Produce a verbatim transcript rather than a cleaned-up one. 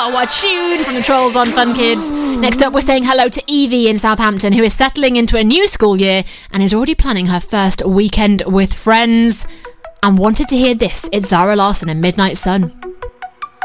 Oh, what a tune from the Trolls on Fun Kids. Next up, we're saying hello to Evie in Southampton, who is settling into a new school year and is already planning her first weekend with friends. And wanted to hear this. It's Zara Larsson and Midnight Sun.